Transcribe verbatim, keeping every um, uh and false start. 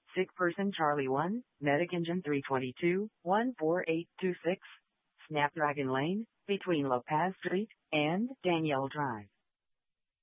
Sick person Charlie one, Medic Engine three twenty-two, one four eight two six, Snapdragon Lane, between La Paz Street and Danielle Drive.